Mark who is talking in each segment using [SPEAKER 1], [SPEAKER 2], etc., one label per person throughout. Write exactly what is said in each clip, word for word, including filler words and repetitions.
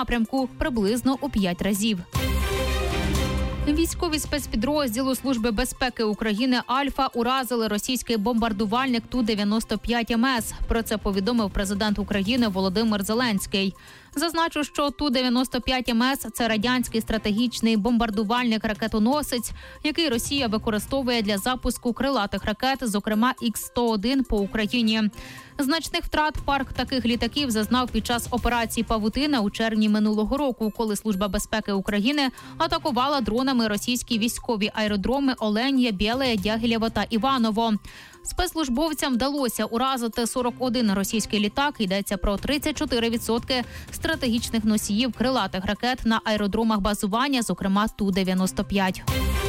[SPEAKER 1] напрямку приблизно у п'ять разів. Військові спецпідрозділу Служби безпеки України «Альфа» уразили російський бомбардувальник Ту дев'яносто п'ять Ем Ес. Про це повідомив президент України Володимир Зеленський. Зазначу, що Ту дев'яносто п'ять Ем Ес – це радянський стратегічний бомбардувальник-ракетоносець, який Росія використовує для запуску крилатих ракет, зокрема Ікс сто один по Україні. Значних втрат парк таких літаків зазнав під час операції «Павутина» у червні минулого року, коли Служба безпеки України атакувала дронами російські військові аеродроми Оленя, Біле, Дягілєво та Іваново. Спецслужбовцям вдалося уразити сорок один російський літак. Йдеться про тридцять чотири відсотки стратегічних носіїв крилатих ракет на аеродромах базування, зокрема Ту дев'яносто п'ять.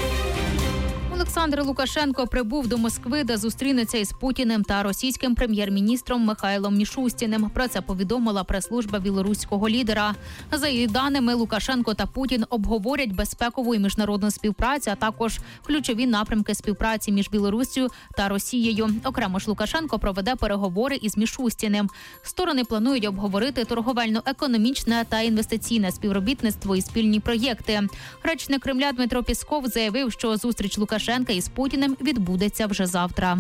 [SPEAKER 1] Олександр Лукашенко прибув до Москви, де зустрінеться із Путіним та російським прем'єр-міністром Михайлом Мішустіним. Про це повідомила прес-служба білоруського лідера. За її даними, Лукашенко та Путін обговорять безпекову і міжнародну співпрацю, а також ключові напрямки співпраці між Білоруссю та Росією. Окремо ж Лукашенко проведе переговори із Мішустіним. Сторони планують обговорити торговельно-економічне та інвестиційне співробітництво і спільні проєкти. Речник Кремля Дмитро Пісков заявив, що зустріч Лукашенка із Путіним відбудеться вже завтра.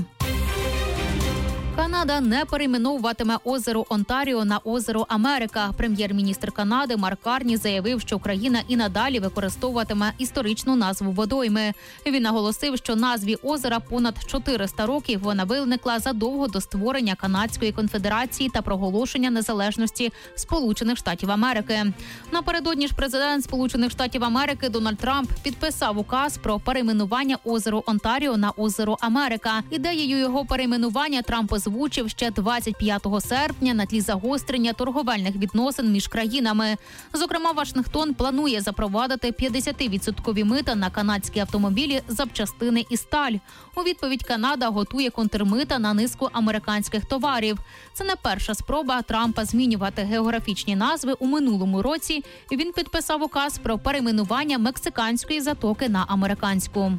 [SPEAKER 1] Канада не перейменовуватиме озеро Онтаріо на озеро Америка. Прем'єр-міністр Канади Марк Карні заявив, що країна і надалі використовуватиме історичну назву водойми. Він наголосив, що назві озера понад чотириста років. Вона виникла задовго до створення Канадської конфедерації та проголошення незалежності Сполучених Штатів Америки. Напередодні ж президент Сполучених Штатів Америки Дональд Трамп підписав указ про перейменування озеро Онтаріо на озеро Америка. Ідеєю його перейменування Трамп озвучив ще двадцять п'ятого серпня на тлі загострення торговельних відносин між країнами. Зокрема, Вашингтон планує запровадити п'ятдесят відсотків мита на канадські автомобілі, запчастини і сталь. У відповідь Канада готує контрмита на низку американських товарів. Це не перша спроба Трампа змінювати географічні назви. У минулому році він підписав указ про перейменування мексиканської затоки на американську.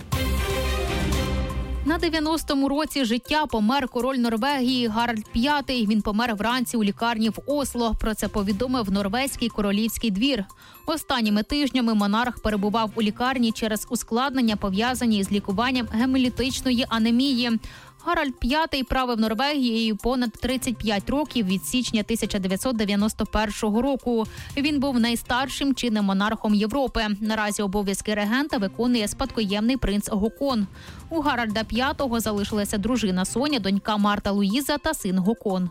[SPEAKER 1] На дев'яностому році життя помер король Норвегії Гаральд п'ятий. Він помер вранці у лікарні в Осло. Про це повідомив норвезький королівський двір. Останніми тижнями монарх перебував у лікарні через ускладнення, пов'язані з лікуванням гемолітичної анемії. Гаральд п'ятий правив Норвегією понад тридцять п'ять років від січня тисяча дев'ятсот дев'яносто першого року. Він був найстаршим чинним монархом Європи. Наразі обов'язки регента виконує спадкоємний принц Гокон. У Гаральда п'ятого залишилася дружина Соня, донька Марта Луїза та син Гокон.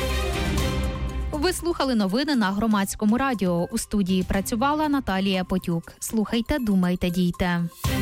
[SPEAKER 1] Ви слухали новини на Громадському радіо. У студії працювала Наталія Потюк. Слухайте, думайте, дійте.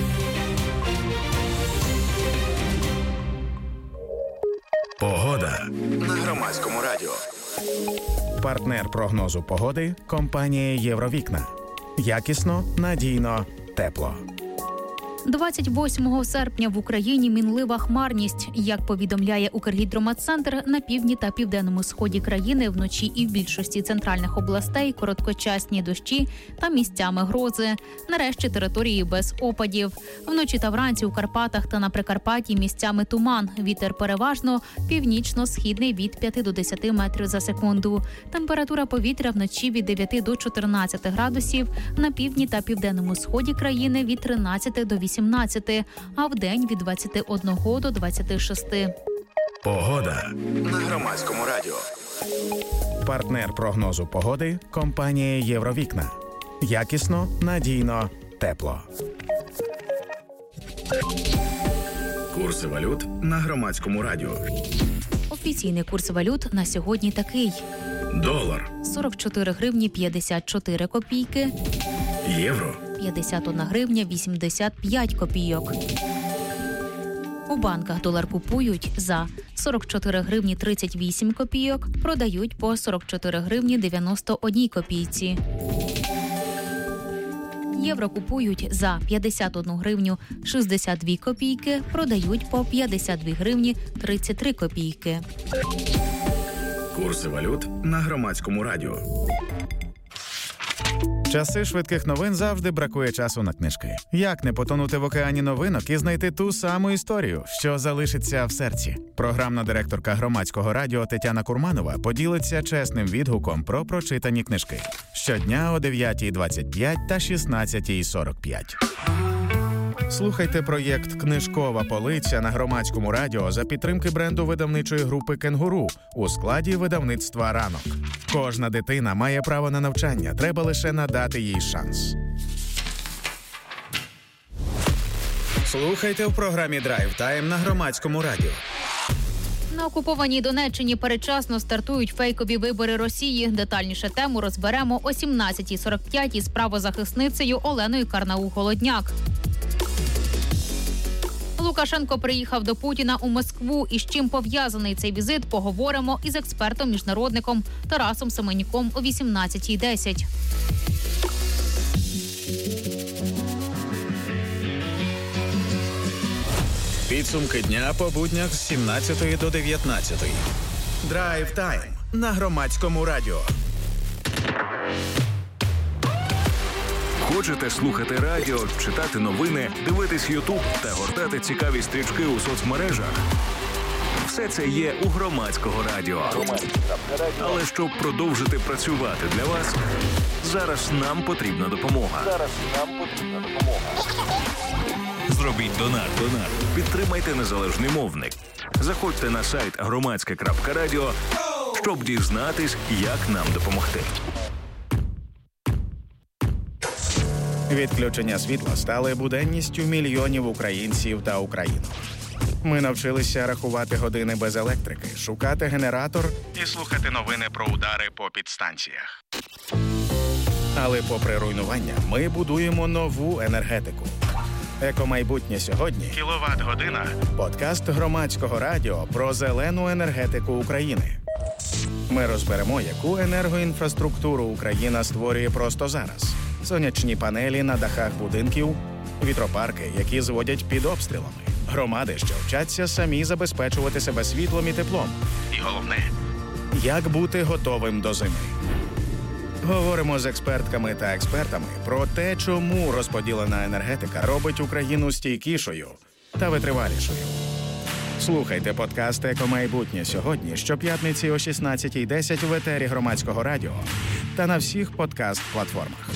[SPEAKER 2] Погода на Громадському радіо. Партнер прогнозу погоди – компанія «Євровікна». Якісно, надійно, тепло.
[SPEAKER 1] двадцять восьмого серпня в Україні мінлива хмарність. Як повідомляє Укргідрометцентр, на півдні та південному сході країни вночі і в більшості центральних областей короткочасні дощі та місцями грози. Нарешті території без опадів. Вночі та вранці у Карпатах та на Прикарпатті місцями туман. Вітер переважно північно-східний від п'яти до десяти метрів за секунду. Температура повітря вночі від дев'яти до чотирнадцяти градусів. На півдні та південному сході країни від тринадцяти до вісімнадцяти, а вдень від двадцяти одного до двадцяти шести.
[SPEAKER 2] Погода на Громадському радіо. Партнер прогнозу погоди – компанія «Євровікна». Якісно, надійно, тепло. Курси валют на Громадському радіо.
[SPEAKER 1] Офіційний курс валют на сьогодні такий.
[SPEAKER 2] Долар
[SPEAKER 1] – сорок чотири гривні п'ятдесят чотири копійки.
[SPEAKER 2] Євро
[SPEAKER 1] – п'ятдесят одна гривня вісімдесят п'ять копійок. У банках долар купують за сорок чотири гривні тридцять вісім копійок, продають по сорок чотири гривні дев'яносто одна копійці. Євро купують за п'ятдесят одну гривню шістдесят дві копійки, продають по п'ятдесят дві гривні тридцять три копійки.
[SPEAKER 2] Курси валют на Громадському радіо. Часи швидких новин завжди бракує часу на книжки. Як не потонути в океані новинок і знайти ту саму історію, що залишиться в серці? Програмна директорка Громадського радіо Тетяна Курманова поділиться чесним відгуком про прочитані книжки. Щодня о дев'ятій двадцять п'ять та шістнадцятій сорок п'ять. Слухайте проєкт «Книжкова полиця» на Громадському радіо за підтримки бренду видавничої групи «Кенгуру» у складі видавництва «Ранок». Кожна дитина має право на навчання, треба лише надати їй шанс. Слухайте в програмі «Драйв Тайм» на Громадському радіо.
[SPEAKER 1] На окупованій Донеччині передчасно стартують фейкові вибори Росії. Детальніше тему розберемо о сімнадцятій сорок п'ять із правозахисницею Оленою Карнаух-Голодняк. Лукашенко приїхав до Путіна у Москву. І з чим пов'язаний цей візит, поговоримо із експертом-міжнародником Тарасом Семенюком о вісімнадцятій десять.
[SPEAKER 2] Підсумки дня по буднях з сімнадцятої до дев'ятнадцятої. Драйв Тайм на Громадському радіо.
[SPEAKER 3] Хочете слухати радіо, читати новини, дивитись Ютуб та гортати цікаві стрічки у соцмережах? Все це є у Громадського радіо. Але щоб продовжити працювати для вас, зараз нам потрібна допомога. Зараз нам потрібна допомога. Зробіть донат. Донат. Підтримайте незалежний мовник. Заходьте на сайт громадське крапка радіо, щоб дізнатись, як нам допомогти.
[SPEAKER 2] Відключення світла стали буденністю мільйонів українців та українок. Ми навчилися рахувати години без електрики, шукати генератор і слухати новини про удари по підстанціях. Але попри руйнування, ми будуємо нову енергетику. Екомайбутнє сьогодні. Кіловат-година. Подкаст Громадського радіо про зелену енергетику України. Ми розберемо, яку енергоінфраструктуру Україна створює просто зараз. Сонячні панелі на дахах будинків, вітропарки, які зводять під обстрілами, громади, що вчаться самі забезпечувати себе світлом і теплом. І головне, як бути готовим до зими. Говоримо з експертками та експертами про те, чому розподілена енергетика робить Україну стійкішою та витривалішою. Слухайте подкаст «Екомайбутнє сьогодні» щоп'ятниці о шістнадцятій десять в етері Громадського радіо та на всіх подкаст-платформах.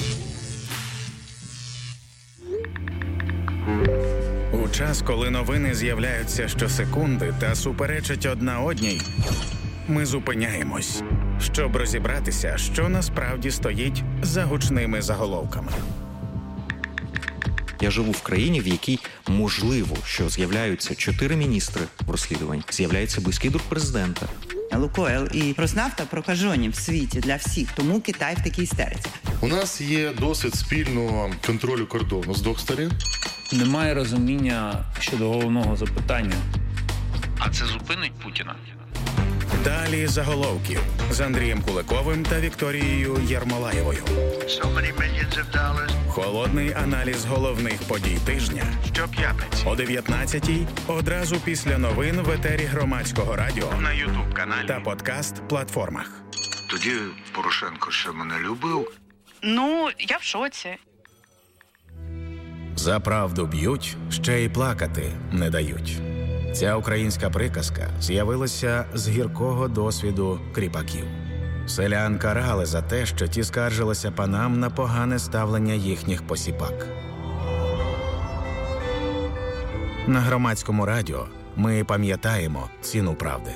[SPEAKER 2] У час, коли новини з'являються щосекунди та суперечать одна одній, ми зупиняємось, щоб розібратися, що насправді стоїть за гучними заголовками.
[SPEAKER 4] Я живу в країні, в якій можливо, що з'являються чотири міністри в розслідуванні, з'являється близький друг президента.
[SPEAKER 5] Лукойл і Роснафта прокажені в світі для всіх, тому Китай в такій істериці.
[SPEAKER 6] У нас є досвід спільного контролю кордону з двох сторін.
[SPEAKER 7] Немає розуміння щодо головного запитання.
[SPEAKER 8] А це зупинить Путіна?
[SPEAKER 2] Далі заголовків з Андрієм Куликовим та Вікторією Єрмолаєвою. Холодний аналіз головних подій тижня щоп'ятниці о дев'ятнадцятій, одразу після новин в етері Громадського радіо на Ютуб-каналі та подкаст-платформах.
[SPEAKER 9] Тоді Порошенко ще мене любив.
[SPEAKER 10] Ну, я в шоці.
[SPEAKER 2] За правду б'ють, ще й плакати не дають. Ця українська приказка з'явилася з гіркого досвіду кріпаків. Селян карали за те, що ті скаржилися панам на погане ставлення їхніх посіпак. На Громадському радіо ми пам'ятаємо ціну правди.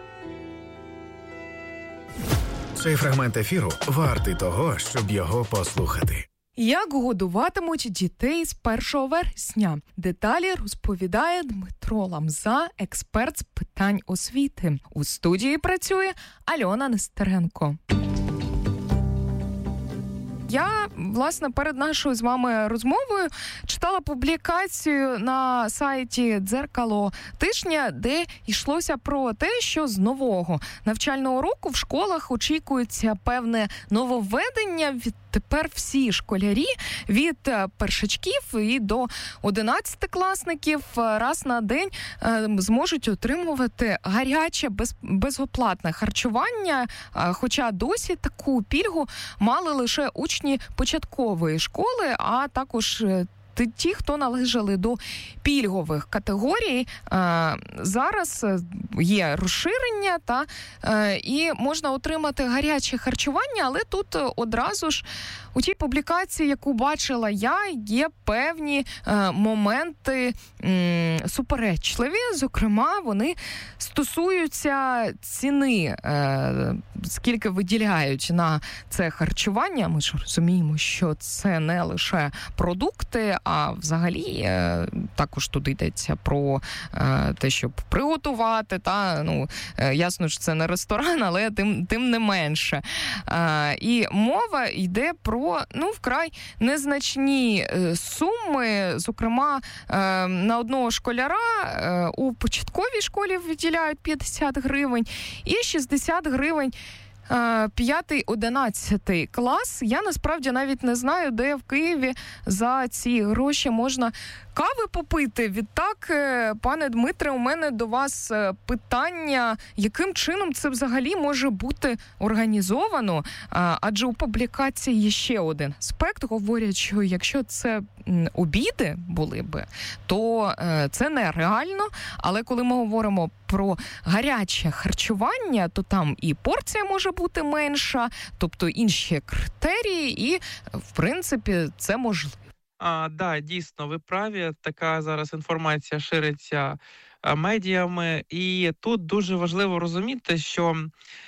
[SPEAKER 2] Цей фрагмент ефіру вартий того, щоб його послухати.
[SPEAKER 11] Як годуватимуть дітей з першого вересня? Деталі розповідає Дмитро Ламза, експерт з питань освіти. У студії працює Альона Нестеренко. Я, власне, перед нашою з вами розмовою читала публікацію на сайті «Дзеркало тижня», де йшлося про те, що з нового навчального року в школах очікується певне нововведення. Відтепер всі школярі від першачків і до одинадцятикласників раз на день зможуть отримувати гаряче без, безоплатне харчування, хоча досі таку пільгу мали лише учні початкової школи, а також ті, хто належали до пільгових категорій, зараз є розширення, та, і можна отримати гаряче харчування, але тут одразу ж у тій публікації, яку бачила я, є певні е, моменти м, суперечливі. Зокрема, вони стосуються ціни, е, скільки виділяють на це харчування. Ми ж розуміємо, що це не лише продукти, а взагалі е, також тут йдеться про е, те, щоб приготувати. Та, ну, е, ясно, що це не ресторан, але тим, тим не менше. Е, і мова йде про ну, вкрай незначні суми. Зокрема, на одного школяра у початковій школі виділяють п'ятдесят гривень і шістдесят гривень п'ятий-одинадцятий клас. Я насправді навіть не знаю, де в Києві за ці гроші можна кави попити. Відтак, пане Дмитре, у мене до вас питання, яким чином це взагалі може бути організовано? Адже у публікації є ще один аспект. Говорять, що якщо це обіди були би, то це нереально. Але коли ми говоримо про гаряче харчування, то там і порція може бути менша, тобто інші критерії, і, в принципі, це можливо.
[SPEAKER 12] А, да, дійсно, ви праві. Така зараз інформація шириться а, медіями. І тут дуже важливо розуміти, що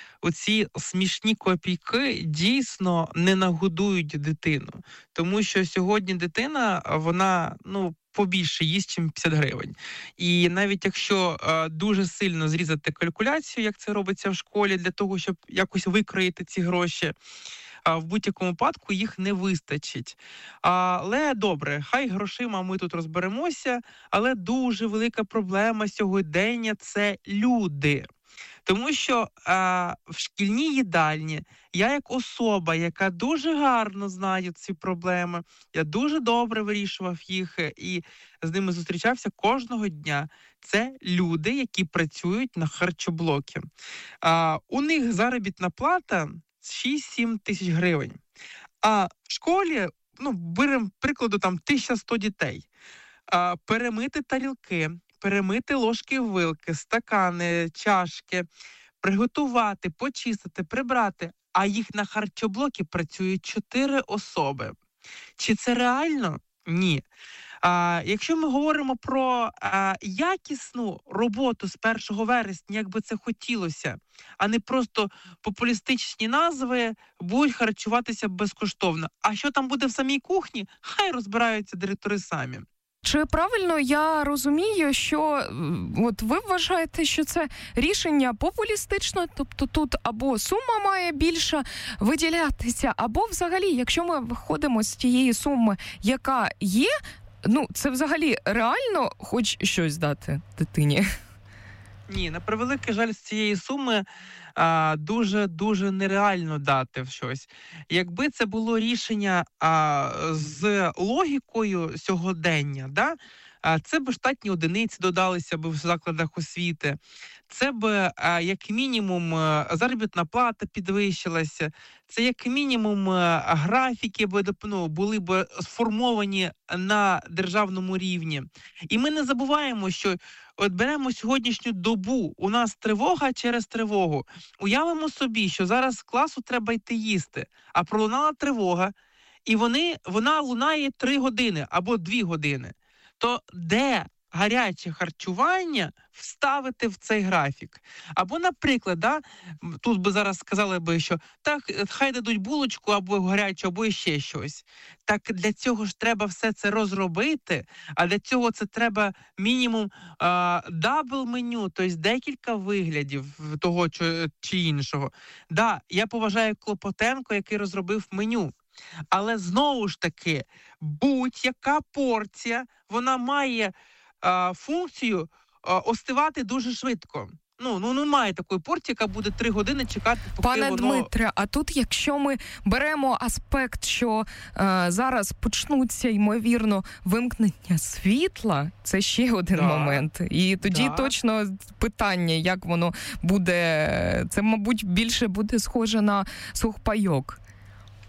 [SPEAKER 12] оці смішні копійки дійсно не нагодують дитину. Тому що сьогодні дитина, вона, ну, побільше їсть, чим п'ятдесят гривень. І навіть якщо е, дуже сильно зрізати калькуляцію, як це робиться в школі, для того, щоб якось викроїти ці гроші, а в будь-якому випадку їх не вистачить. Але добре, хай грошима ми тут розберемося, але дуже велика проблема сьогодення – це люди. Тому що а, в шкільній їдальні я як особа, яка дуже гарно знає ці проблеми, я дуже добре вирішував їх і з ними зустрічався кожного дня. Це люди, які працюють на харчоблокі. А, у них заробітна плата шість-сім тисяч гривень. А в школі, ну, беремо прикладу, там тисяча сто дітей. А, перемити тарілки, перемити ложки-вилки, стакани, чашки, приготувати, почистити, прибрати. А їх на харчоблокі працюють чотири особи. Чи це реально? Ні. А, якщо ми говоримо про а, якісну роботу з першого вересня, як би це хотілося, а не просто популістичні назви, будуть харчуватися безкоштовно. А що там буде в самій кухні, хай розбираються директори самі.
[SPEAKER 11] Чи правильно я розумію, що от ви вважаєте, що це рішення популістичне, тобто тут або сума має більше виділятися, або взагалі, якщо ми виходимо з тієї суми, яка є, ну це взагалі реально хоч щось дати дитині?
[SPEAKER 12] Ні, на превеликий жаль, з цієї суми а, дуже-дуже нереально дати щось. Якби це було рішення а, з логікою сьогодення, да, а, це б штатні одиниці додалися б в закладах освіти, це б, а, як мінімум, заробітна плата підвищилася, це як мінімум графіки б, ну, були б сформовані на державному рівні. І ми не забуваємо, що от беремо сьогоднішню добу, у нас тривога через тривогу. Уявимо собі, що зараз з класу треба йти їсти, а пролунала тривога, і вони, вона лунає три години або дві години. То де гаряче харчування вставити в цей графік? Або, наприклад, да, тут би зараз сказали би, що так, хай дадуть булочку або гарячу, або ще щось. Так для цього ж треба все це розробити, а для цього це треба мінімум дабл-меню, тобто декілька виглядів того чи, чи іншого. Да, я поважаю Клопотенко, який розробив меню. Але знову ж таки, будь-яка порція, вона має а, функцію а, остивати дуже швидко. Ну, ну, немає такої порції, яка буде три години чекати, поки
[SPEAKER 11] Пане
[SPEAKER 12] воно...
[SPEAKER 11] Дмитре, а тут, якщо ми беремо аспект, що е, зараз почнуться, ймовірно, вимкнення світла, це ще один да. момент. І тоді да. точно питання, як воно буде, це, мабуть, більше буде схоже на сухпайок.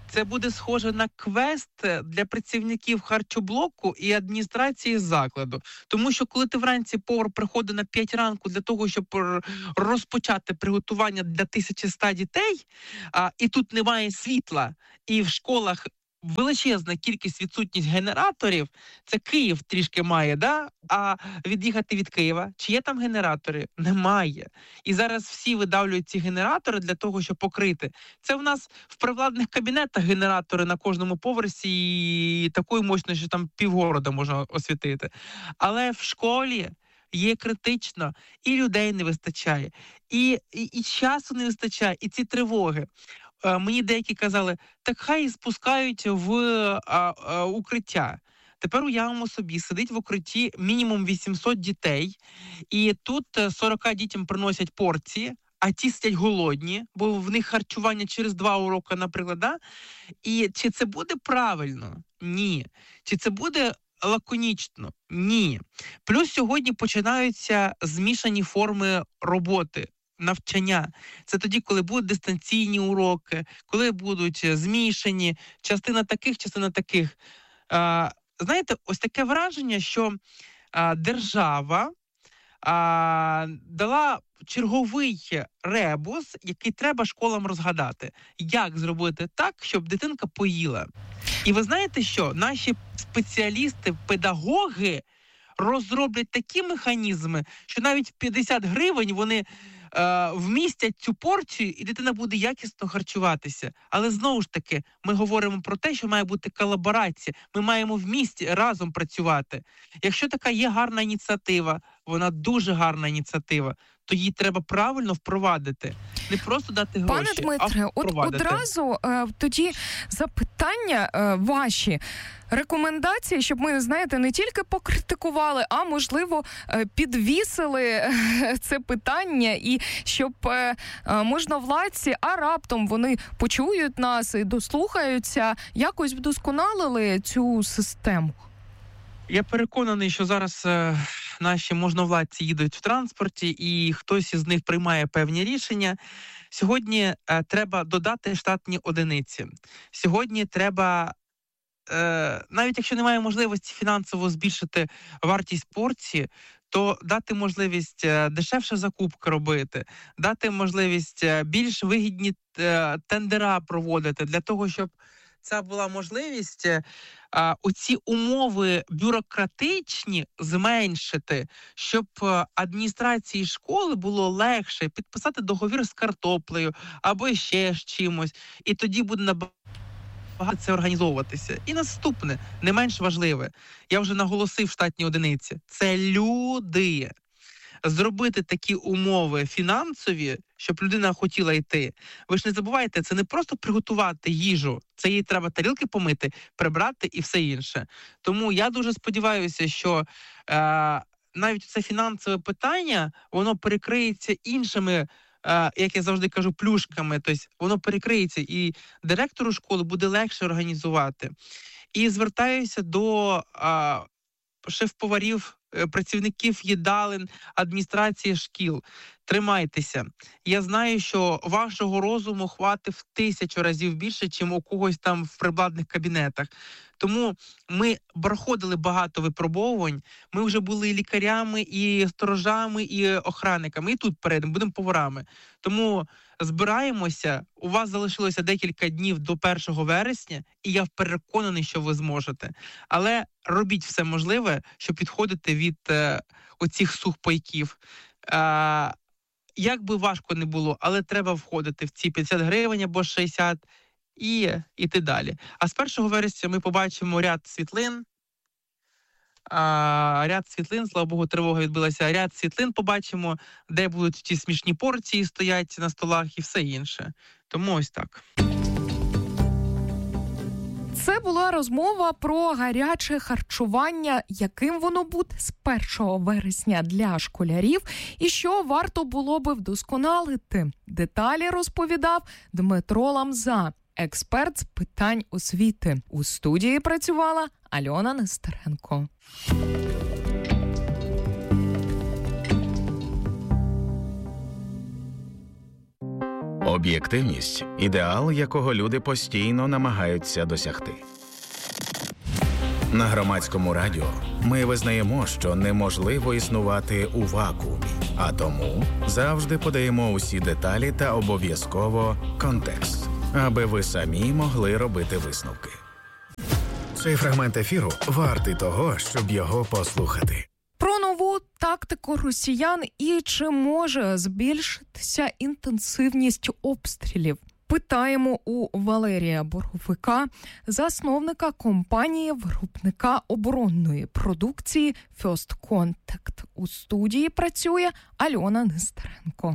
[SPEAKER 12] це буде схоже на квест для працівників харчоблоку і адміністрації закладу. Тому що коли ти вранці повар приходить на п'ять ранку для того, щоб розпочати приготування для тисячі ста дітей, а, і тут немає світла, і в школах величезна кількість відсутність генераторів, це Київ трішки має, да? А від'їхати від Києва, чи є там генератори? Немає. І зараз всі видавлюють ці генератори для того, щоб покрити. Це в нас в привладних кабінетах генератори на кожному поверсі і такої мощності, що там півгорода можна освітити. Але в школі є критично, і людей не вистачає, і, і, і часу не вистачає, і ці тривоги. Мені деякі казали, так хай спускають в а, а, укриття. Тепер уявимо собі, сидить в укритті мінімум вісімсот дітей, і тут сорок дітям приносять порції, а ті сидять голодні, бо в них харчування через два уроки, наприклад. Да? І чи це буде правильно? Ні. Чи це буде лаконічно? Ні. Плюс сьогодні починаються змішані форми роботи. Навчання. Це тоді, коли будуть дистанційні уроки, коли будуть змішані, частина таких, частина таких. А, знаєте, ось таке враження, що а, держава а, дала черговий ребус, який треба школам розгадати. Як зробити так, щоб дитинка поїла? І ви знаєте що? Наші спеціалісти, педагоги розроблять такі механізми, що навіть п'ятдесят гривень вони вмістять цю порцію, і дитина буде якісно харчуватися. Але знову ж таки, ми говоримо про те, що має бути колаборація. Ми маємо в місті разом працювати. Якщо така є гарна ініціатива, вона дуже гарна ініціатива, то її треба правильно впровадити. Не просто дати гроші,
[SPEAKER 11] Пане Дмитре,
[SPEAKER 12] а впровадити.
[SPEAKER 11] От одразу е, тоді запитання е, ваші. Рекомендації, щоб ми, знаєте, не тільки покритикували, а, можливо, підвісили це питання, і щоб можновладці, а раптом вони почують нас і дослухаються, якось вдосконалили цю систему.
[SPEAKER 12] Я переконаний, що зараз е, наші можновладці їдуть в транспорті, і хтось із них приймає певні рішення. Сьогодні е, треба додати штатні одиниці. Сьогодні треба навіть якщо немає можливості фінансово збільшити вартість порції, то дати можливість дешевше закупки робити, дати можливість більш вигідні тендера проводити, для того, щоб це була можливість оці умови бюрократичні зменшити, щоб адміністрації школи було легше підписати договір з картоплею або ще з чимось, і тоді буде набагато це організовуватися. І наступне, не менш важливе, я вже наголосив штатні одиниці, це люди. Зробити такі умови фінансові, щоб людина хотіла йти. Ви ж не забувайте, це не просто приготувати їжу, це їй треба тарілки помити, прибрати і все інше. Тому я дуже сподіваюся, що е, навіть це фінансове питання, воно перекриється іншими, як я завжди кажу, плюшками, тобто воно перекриється, і директору школи буде легше організувати. І звертаюся до а, шеф-поварів, працівників їдалень, адміністрації шкіл. Тримайтеся. Я знаю, що вашого розуму хватить в тисячу разів більше, чим у когось там в прибладних кабінетах. Тому ми проходили багато випробовувань, ми вже були і лікарями, і сторожами, і охранниками, і тут перейдемо, будемо поварами. Тому збираємося, у вас залишилося декілька днів до першого вересня, і я переконаний, що ви зможете. Але робіть все можливе, щоб відходити від е, оцих сухпайків. Е, як би важко не було, але треба входити в ці п'ятдесят гривень або шістдесят і йти далі. А з першого вересня ми побачимо ряд світлин, а, ряд світлин, слава Богу, тривога відбилася, ряд світлин побачимо, де будуть ті смішні порції стоять на столах і все інше. Тому ось так.
[SPEAKER 11] Це була розмова про гаряче харчування, яким воно буде з першого вересня для школярів і що варто було би вдосконалити. Деталі розповідав Дмитро Ламза, експерт з питань освіти. У студії працювала Альона Нестеренко.
[SPEAKER 2] Об'єктивність – ідеал, якого люди постійно намагаються досягти. На Громадському радіо ми визнаємо, що неможливо існувати у вакуумі, а тому завжди подаємо усі деталі та обов'язково контекст, аби ви самі могли робити висновки. Цей фрагмент ефіру вартий того, щоб його послухати.
[SPEAKER 11] Про нову тактику росіян і чи може збільшитися інтенсивність обстрілів? Питаємо у Валерія Боровика, засновника компанії-виробника оборонної продукції First Contact. У студії працює Альона Нестеренко.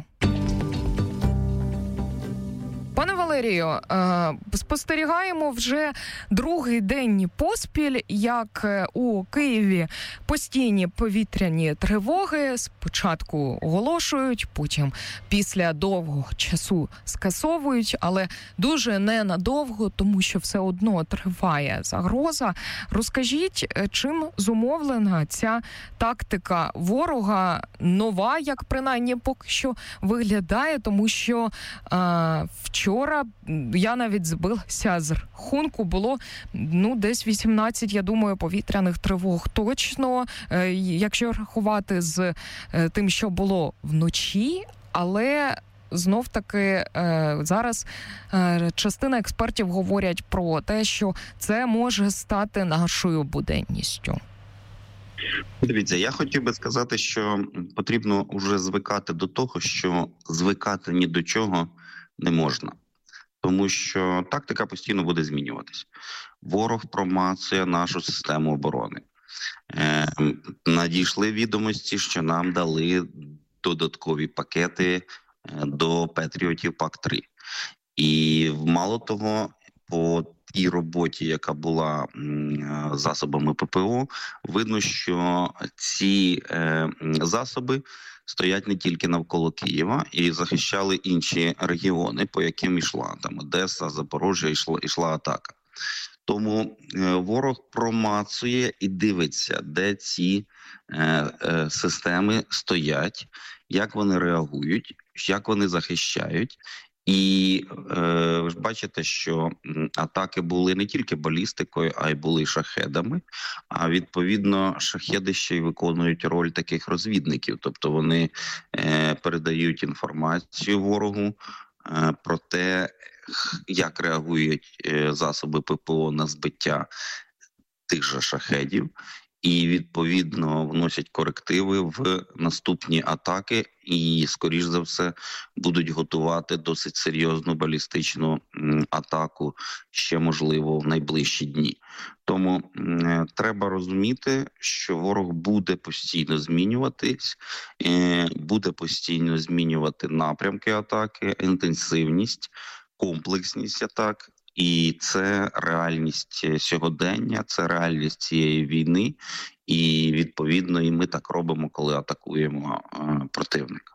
[SPEAKER 11] Пане Валерію, спостерігаємо вже другий день поспіль, як у Києві постійні повітряні тривоги спочатку оголошують, потім після довгого часу скасовують, але дуже ненадовго, тому що все одно триває загроза. Розкажіть, чим зумовлена ця тактика ворога, нова, як принаймні поки що виглядає, тому що а, вчора я навіть збилася з рахунку, було ну десь вісімнадцять, я думаю, повітряних тривог точно, е, якщо рахувати з е, тим, що було вночі, але знов-таки е, зараз е, частина експертів говорять про те, що це може стати нашою буденністю.
[SPEAKER 13] Дивіться, я хотів би сказати, що потрібно вже звикати до того, що звикати ні до чого не можна. Тому що тактика постійно буде змінюватись. Ворог промацує нашу систему оборони. Е, надійшли відомості, що нам дали додаткові пакети до Петріотів пак три. І мало того, по тій роботі, яка була засобами ППО, видно, що ці е, засоби стоять не тільки навколо Києва і захищали інші регіони, по яким йшла там Одеса, Запоріжжя, йшла, йшла атака. Тому е, ворог промацує і дивиться, де ці е, е, системи стоять, як вони реагують, як вони захищають. І е, ви ж бачите, що атаки були не тільки балістикою, а й були шахедами. А відповідно, шахеди ще й виконують роль таких розвідників. Тобто вони е, передають інформацію ворогу е, про те, як реагують е, засоби ППО на збиття тих же шахедів. І, відповідно, вносять корективи в наступні атаки і, скоріш за все, будуть готувати досить серйозну балістичну атаку ще, можливо, в найближчі дні. Тому е, треба розуміти, що ворог буде постійно змінюватись, е, буде постійно змінювати напрямки атаки, інтенсивність, комплексність атак. І це реальність сьогодення, це реальність цієї війни. І, відповідно, і ми так робимо, коли атакуємо е, противника.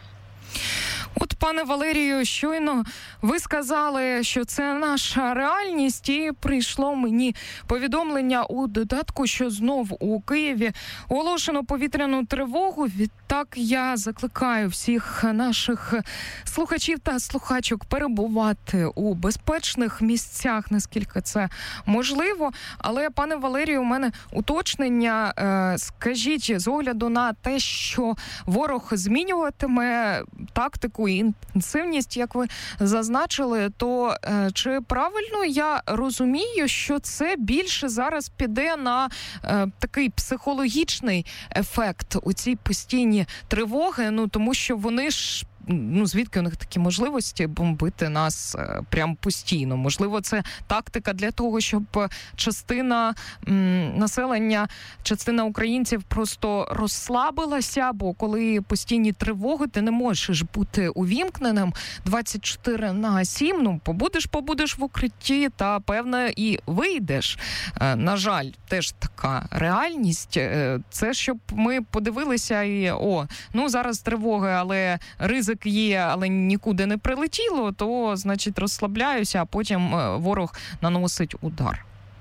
[SPEAKER 11] От, пане Валерію, щойно ви сказали, що це наша реальність, і прийшло мені повідомлення у додатку, що знов у Києві оголошено повітряну тривогу. Відтак я закликаю всіх наших слухачів та слухачок перебувати у безпечних місцях, наскільки це можливо. Але, пане Валерію, у мене уточнення. Скажіть, з огляду на те, що ворог змінюватиме тактику і інтенсивність, як ви зазначили, то е, чи правильно я розумію, що це більше зараз піде на е, такий психологічний ефект у ці постійні тривоги, ну тому що вони ж ну, звідки у них такі можливості бомбити нас е, прям постійно? Можливо, це тактика для того, щоб частина м, населення, частина українців просто розслабилася, бо коли постійні тривоги, ти не можеш бути увімкненим двадцять чотири на сім, ну, побудеш, побудеш в укритті та, певно, і вийдеш. Е, на жаль, теж така реальність. Е, це, щоб ми подивилися і, о, ну, зараз тривоги, але ризик є, але нікуди не прилетіло, то, значить, розслабляюся, а потім ворог наносить удар.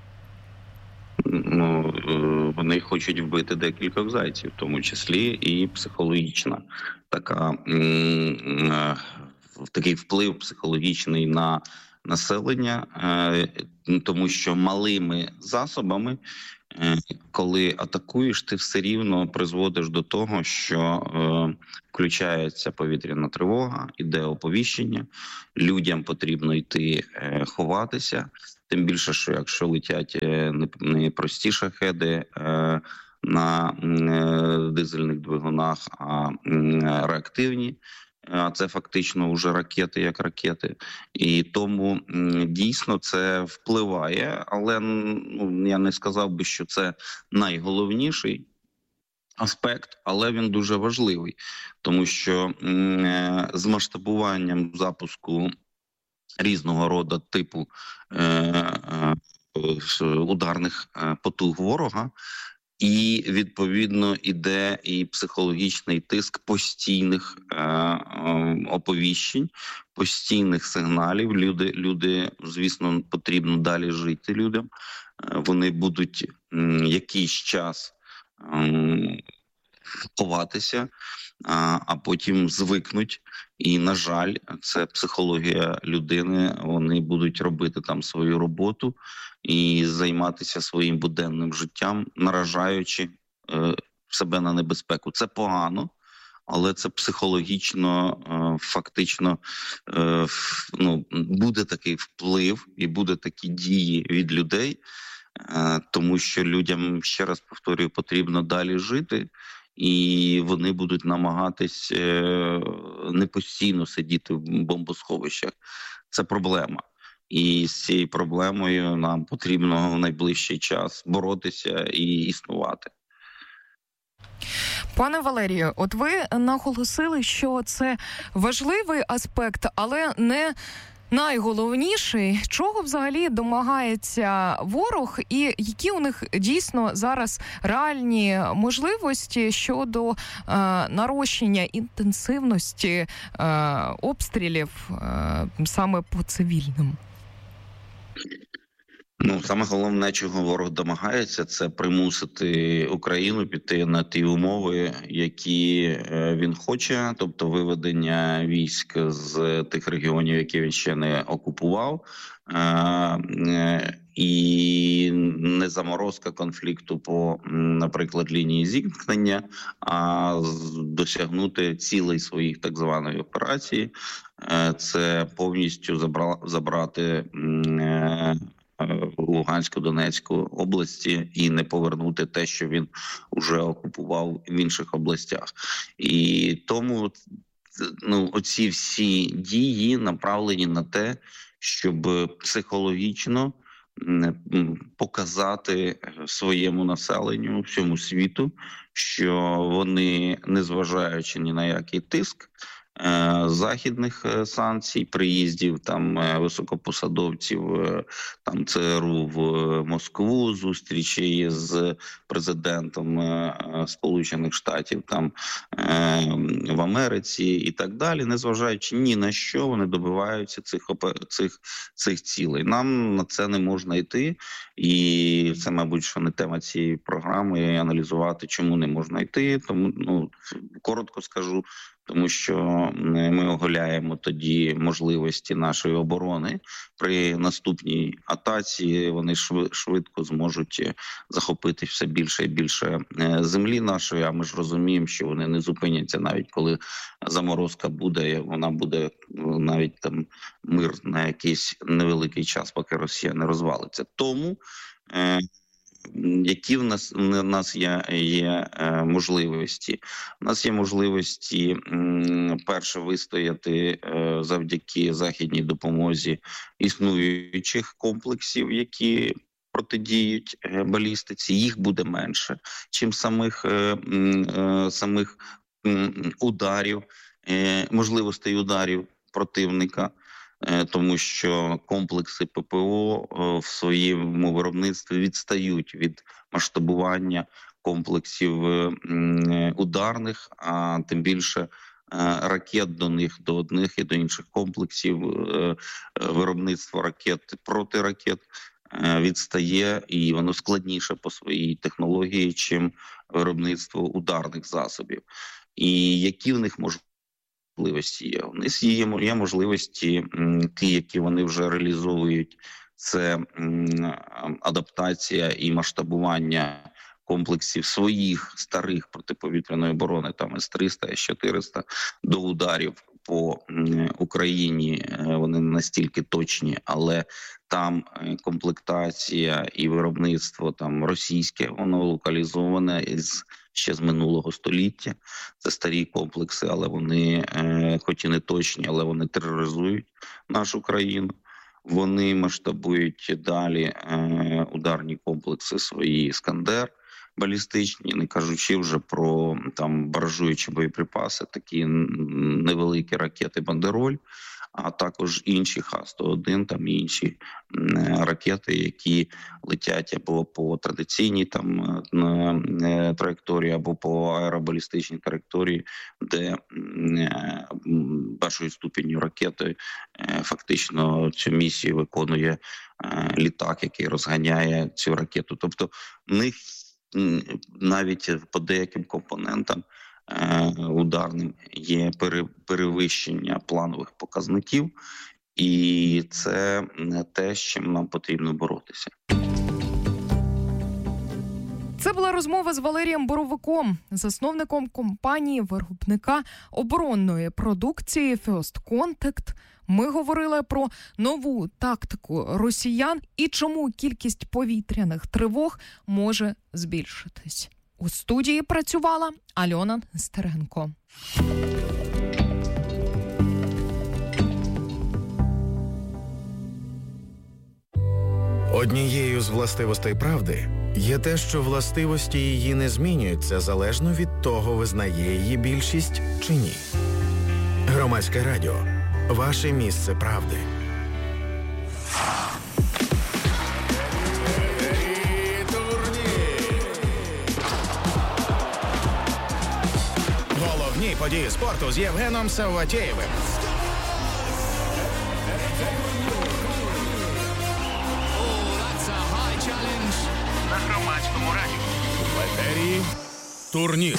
[SPEAKER 13] Ну, вони хочуть вбити декілька зайців, в тому числі і психологічна така такий вплив психологічний на населення, тому що малими засобами, коли атакуєш, ти все рівно призводиш до того, що включається повітряна тривога, іде оповіщення, людям потрібно йти ховатися, тим більше, що якщо летять не прості шахеди на дизельних двигунах, а реактивні, а це фактично вже ракети як ракети. І тому дійсно це впливає, але ну, я не сказав би, що це найголовніший аспект, але він дуже важливий, тому що з масштабуванням запуску різного роду типу ударних потуг ворога, і, відповідно, іде і психологічний тиск постійних е, е, оповіщень, постійних сигналів. Люди, люди, звісно, потрібно далі жити людям. Е, вони будуть м, якийсь час м, ховатися, а, а потім звикнуть. І, на жаль, це психологія людини. Вони будуть робити там свою роботу і займатися своїм буденним життям, наражаючи е, себе на небезпеку. Це погано, але це психологічно, е, фактично, е, ну, буде такий вплив і буде такі дії від людей, е, тому що людям, ще раз повторюю, потрібно далі жити. І вони будуть намагатись не постійно сидіти в бомбосховищах. Це проблема. І з цією проблемою нам потрібно в найближчий час боротися і існувати.
[SPEAKER 11] Пане Валерію, от ви наголосили, що це важливий аспект, але не найголовніший. Чого взагалі домагається ворог і які у них дійсно зараз реальні можливості щодо е, нарощення інтенсивності е, обстрілів е, саме по цивільним?
[SPEAKER 13] Ну, саме головне, чого ворог домагається, це примусити Україну піти на ті умови, які він хоче, тобто виведення військ з тих регіонів, які він ще не окупував, і не заморозка конфлікту по, наприклад, лінії зіткнення, а досягнути цілей своїх так званої операції. Це повністю забрати Луганську, Донецьку області і не повернути те, що він вже окупував в інших областях. І тому ну, оці всі дії направлені на те, щоб психологічно показати своєму населенню, всьому світу, що вони, незважаючи ні на який тиск, західних санкцій, приїздів там високопосадовців там ЦРУ в Москву, зустрічі з президентом Сполучених Штатів там в Америці і так далі, незважаючи ні на що, вони добиваються цих цих цих цілей. Нам на це не можна йти, і це, мабуть, що не тема цієї програми аналізувати, чому не можна йти. Тому, ну, коротко скажу, тому що ми оголяємо тоді можливості нашої оборони. При наступній атаці вони швидко зможуть захопити все більше і більше землі нашої, а ми ж розуміємо, що вони не зупиняться навіть коли заморозка буде, вона буде навіть там мир на якийсь невеликий час, поки Росія не розвалиться. Тому які в нас, в нас є, є е, можливості? У нас є можливості, м, перше, вистояти е, завдяки західній допомозі існуючих комплексів, які протидіють е, балістиці. Їх буде менше, чим самих, е, е, самих е, ударів, е, можливостей ударів противника. Тому що комплекси ППО в своєму виробництві відстають від масштабування комплексів ударних, а тим більше ракет до них, до одних і до інших комплексів. Виробництво ракет, протиракет відстає, і воно складніше по своїй технології, чим виробництво ударних засобів. І які в них можуть можливості є. У них є, є можливості, ті, які вони вже реалізовують, це адаптація і масштабування комплексів своїх старих протиповітряної оборони, там С триста, С чотириста, до ударів по Україні. Вони не настільки точні, але там комплектація і виробництво там російське, воно локалізоване із ще з минулого століття. Це старі комплекси, але вони, хоч і не точні, але вони тероризують нашу країну. Вони масштабують далі е, ударні комплекси свої «Іскандер» балістичні, не кажучи вже про там баражуючі боєприпаси, такі невеликі ракети «Бандероль», а також інші Х сто один, там інші ракети, які летять або по традиційній там траєкторії, або по аеробалістичній траєкторії, де першою ступенью ракети фактично цю місію виконує літак, який розганяє цю ракету. Тобто в них навіть по деяким компонентам ударним є перевищення планових показників, і це не те, з чим нам потрібно боротися.
[SPEAKER 11] Це була розмова з Валерієм Боровиком, засновником компанії-виробника оборонної продукції First Contact. Ми говорили про нову тактику росіян і чому кількість повітряних тривог може збільшитись. У студії працювала Альона Нестеренко.
[SPEAKER 2] Однією з властивостей правди є те, що властивості її не змінюються залежно від того, визнає її більшість чи ні. Громадське радіо. Ваше місце правди. Головні події спорту з Євгеном Савватєєвим.
[SPEAKER 3] На Громадському радіо.
[SPEAKER 2] В етері турнір.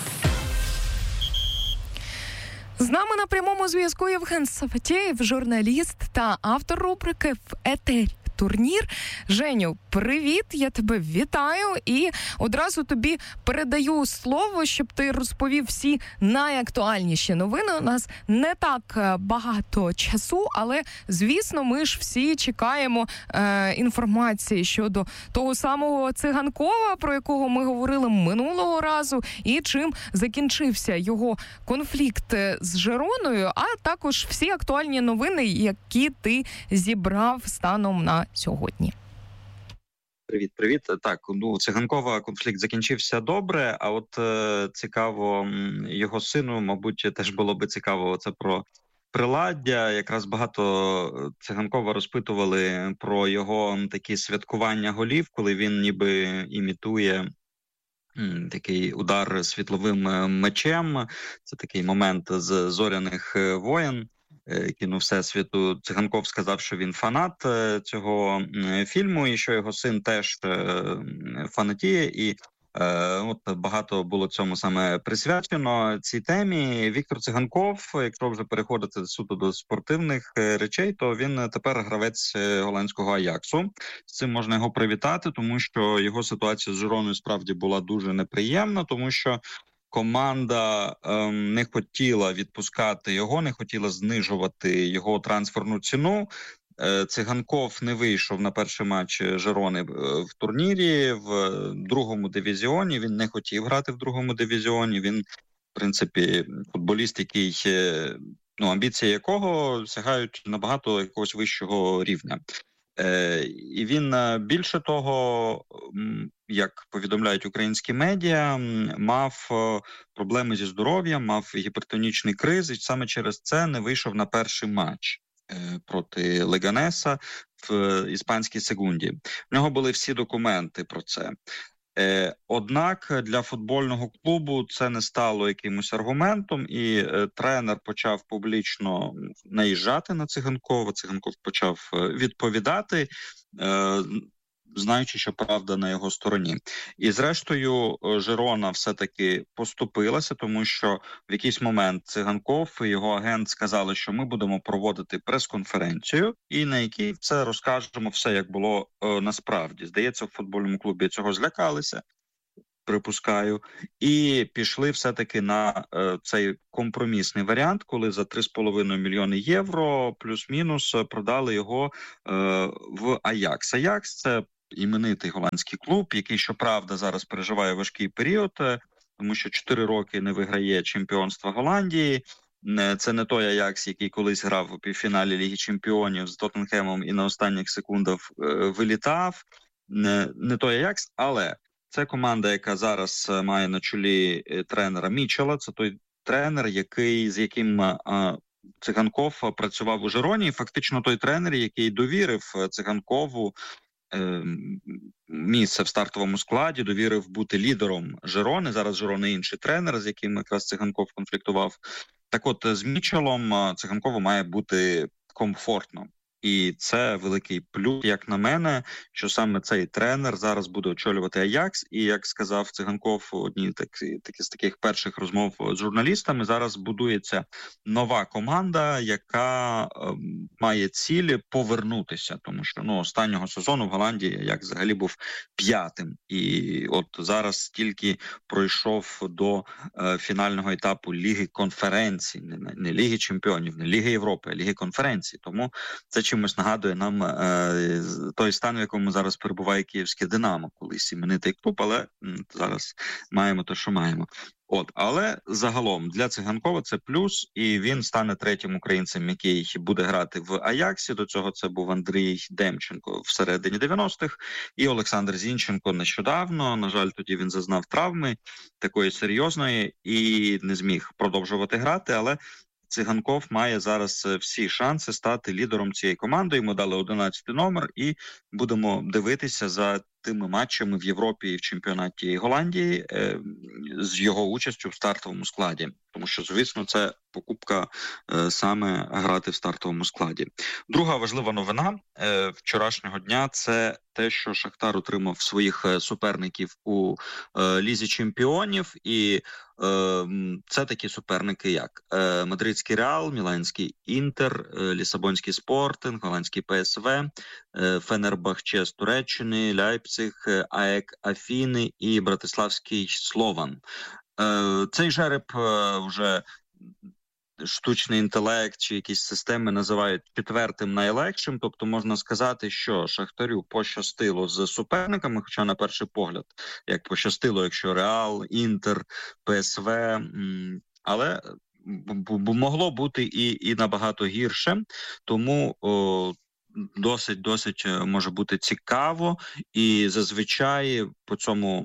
[SPEAKER 11] З нами на прямому зв'язку Євген Савватєєв, журналіст та автор рубрики «В етері турнір». Женю, привіт, я тебе вітаю і одразу тобі передаю слово, щоб ти розповів всі найактуальніші новини. У нас не так багато часу, але, звісно, ми ж всі чекаємо е, інформації щодо того самого Циганкова, про якого ми говорили минулого разу, і чим закінчився його конфлікт з Жироною, а також всі актуальні новини, які ти зібрав станом на сьогодні.
[SPEAKER 14] Привіт, привіт. Так, ну, Циганкова конфлікт закінчився добре, а от е, цікаво його сину, мабуть, теж було би цікаво це про приладдя. Якраз багато Циганкова розпитували про його такі святкування голів, коли він ніби імітує м, такий удар світловим мечем. Це такий момент з «Зоряних воєн». Кіно Всесвіту. Циганков сказав, що він фанат цього фільму і що його син теж фанатіє. І от багато було цьому саме присвячено цій темі. Віктор Циганков, якщо вже переходити суто до спортивних речей, то він тепер гравець голландського Аяксу. З цим можна його привітати, тому що його ситуація з Жироною справді була дуже неприємна, тому що команда ем, не хотіла відпускати його, не хотіла знижувати його трансферну ціну. Е, Циганков не вийшов на перший матч Жирони в турнірі, в другому дивізіоні. Він не хотів грати в другому дивізіоні. Він, в принципі, футболіст, який, ну, амбіції якого сягають набагато якогось вищого рівня. Е, і він, більше того, як повідомляють українські медіа, мав проблеми зі здоров'ям, мав гіпертонічний криз, і саме через це не вийшов на перший матч е, проти Леганеса в іспанській Сегунді. В нього були всі документи про це. Е, однак для футбольного клубу це не стало якимось аргументом, і е, тренер почав публічно наїжджати на Циганкова. Циганков почав відповідати. Е, знаючи, що правда на його стороні. І зрештою Жирона все-таки поступилася, тому що в якийсь момент Циганков і його агент сказали, що ми будемо проводити прес-конференцію, і на якій це розкажемо все, як було е, насправді. Здається, в футбольному клубі цього злякалися, припускаю, і пішли все-таки на е, цей компромісний варіант, коли за три з половиною мільйони євро плюс-мінус продали його е, в Аякс. Аякс – це іменитий голландський клуб, який, щоправда, зараз переживає важкий період, е, тому що чотири роки не виграє чемпіонства Голландії. Це не той Аякс, який колись грав у півфіналі Ліги Чемпіонів з Тоттенхемом і на останніх секундах е, вилітав. Не, не той Аякс, але це команда, яка зараз має на чолі тренера Мічела. Це той тренер, який, з яким а, Циганков працював у Жироні. І фактично той тренер, який довірив Циганкову е, місце в стартовому складі, довірив бути лідером Жирони. Зараз Жирони інший тренер, з яким якраз Циганков конфліктував. Так от, з Мічелом Циганкову має бути комфортно. І це великий плюс, як на мене, що саме цей тренер зараз буде очолювати Аякс. І, як сказав Циганков у одній такі, такі, з таких перших розмов з журналістами, зараз будується нова команда, яка е, має цілі повернутися. Тому що ну, останнього сезону в Голландії Аякс взагалі був п'ятим. І от зараз тільки пройшов до е, фінального етапу Ліги конференцій. Не, не Ліги Чемпіонів, не Ліги Європи, а Ліги конференцій. Тому це чимось нагадує нам е, той стан, в якому зараз перебуває київське «Динамо», колись іменитий клуб, але м, зараз маємо те, що маємо. От, але загалом для Циганкова це плюс, і він стане третім українцем, який буде грати в Аяксі. До цього це був Андрій Демченко всередині дев'яностих, і Олександр Зінченко нещодавно. На жаль, тоді він зазнав травми такої серйозної і не зміг продовжувати грати, але Циганков має зараз всі шанси стати лідером цієї команди. Йому дали одинадцятий номер, і будемо дивитися за тими матчами в Європі і в чемпіонаті Голландії е, з його участю в стартовому складі. Тому що, звісно, це покупка е, саме грати в стартовому складі. Друга важлива новина е, вчорашнього дня – це те, що Шахтар отримав своїх суперників у е, Лізі Чемпіонів. І е, це такі суперники, як е, Мадридський Реал, Міланський Інтер, е, Лісабонський Спортинг, Голландський ПСВ, е, Фенербахче з Туреччини, Ляйпциг, АЕК Афіни і Братиславський Слован. Е, цей жереб е, вже штучний інтелект чи якісь системи називають четвертим найлегшим, тобто можна сказати, що Шахтарю пощастило з суперниками, хоча на перший погляд, як пощастило, якщо Реал, Інтер, ПСВ, але могло бути і, і набагато гірше, тому о, досить, досить може бути цікаво, і зазвичай по цьому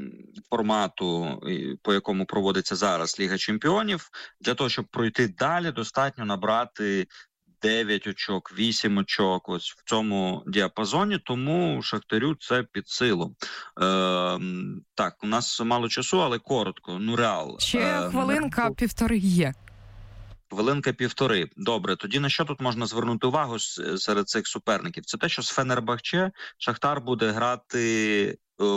[SPEAKER 14] формату, по якому проводиться зараз Ліга Чемпіонів, для того, щоб пройти далі, достатньо набрати дев'ять очок, вісім очок, ось в цьому діапазоні, тому Шахтарю це під силу. Е, так, у нас мало часу, але коротко. Ну, Реал.
[SPEAKER 11] Ще
[SPEAKER 14] е,
[SPEAKER 11] хвилинка,
[SPEAKER 14] не...
[SPEAKER 11] півтори є.
[SPEAKER 14] Хвилинка півтори. Добре, тоді на що тут можна звернути увагу серед цих суперників? Це те, що з Фенербахче Шахтар буде грати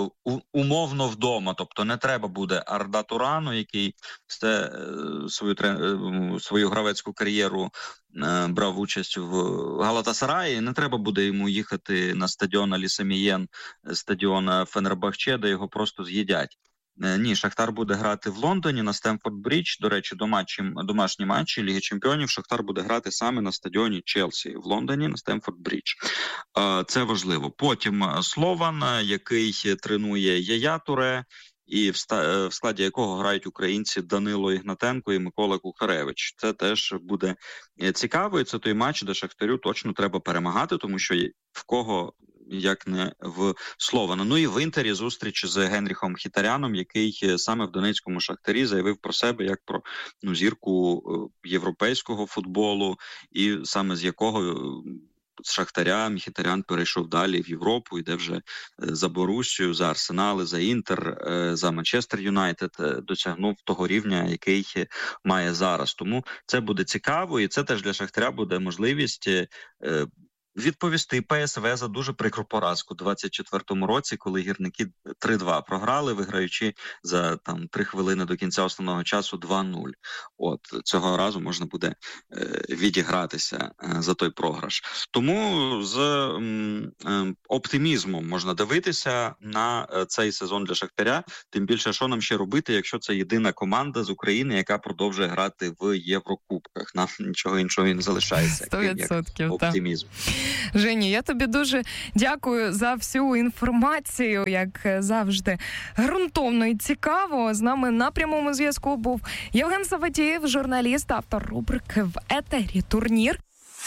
[SPEAKER 14] умовно вдома, тобто не треба буде Арда Турану, який все свою свою гравецьку кар'єру брав участь в Галатасараї, не треба буде йому їхати на стадіон Алі Самієн, стадіон Фенербахче, де його просто з'їдять. Ні, Шахтар буде грати в Лондоні на Стемфорд-Брідж. До речі, домашні, домашні матчі Ліги Чемпіонів Шахтар буде грати саме на стадіоні Челсі в Лондоні на Стемфорд-Брідж. Це важливо. Потім Слован, який тренує Яя Туре, і в складі якого грають українці Данило Ігнатенко і Микола Кухаревич. Це теж буде цікаво, і це той матч, де Шахтарю точно треба перемагати, тому що в кого як не в Слована. Ну і в Інтері зустріч з Генріхом Хітаряном, який саме в Донецькому Шахтарі заявив про себе як про ну, зірку європейського футболу, і саме з якого з Шахтаря Мхітарян перейшов далі в Європу, йде вже за Боруссію, за Арсенали, за Інтер, за Манчестер Юнайтед, досягнув того рівня, який має зараз. Тому це буде цікаво, і це теж для Шахтаря буде можливість відповісти Пе Ес Ве за дуже прикру поразку у двадцять четвертому році, коли гірники три-два програли, виграючи за там три хвилини до кінця основного часу два нуль. От цього разу можна буде е, відігратися е, за той програш. Тому з м, е, оптимізмом можна дивитися на е, цей сезон для Шахтаря. Тим більше, що нам ще робити, якщо це єдина команда з України, яка продовжує грати в Єврокубках. Нам нічого іншого і не залишається,
[SPEAKER 11] сто відсотків,
[SPEAKER 14] як оптимізм.
[SPEAKER 11] Женю, я тобі дуже дякую за всю інформацію, як завжди, ґрунтовно і цікаво. З нами на прямому зв'язку був Євген Саватєєв, журналіст, автор рубрики «В етері Турнір».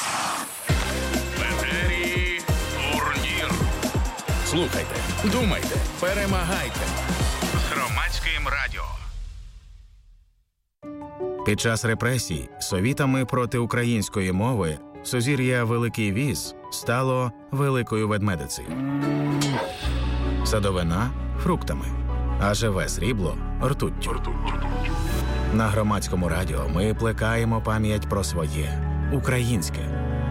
[SPEAKER 3] В етері Турнір.
[SPEAKER 2] Слухайте, думайте, перемагайте.
[SPEAKER 3] З Громадським радіо.
[SPEAKER 2] Під час репресій совітами проти української мови сузір'я Великий Віз стало Великою Ведмедицею. Садовина – фруктами, а живе срібло – ртуттю. На Громадському радіо ми плекаємо пам'ять про своє – українське.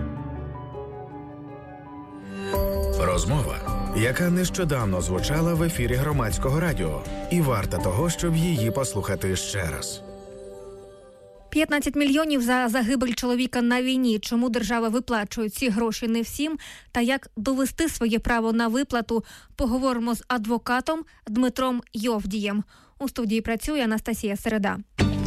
[SPEAKER 2] Розмова, яка нещодавно звучала в ефірі Громадського радіо, і варта того, щоб її послухати ще раз.
[SPEAKER 15] п'ятнадцять мільйонів за загибель чоловіка на війні. Чому держава виплачує ці гроші не всім? Та як довести своє право на виплату? Поговоримо з адвокатом Дмитром Йовдієм. У студії працює Анастасія Середа.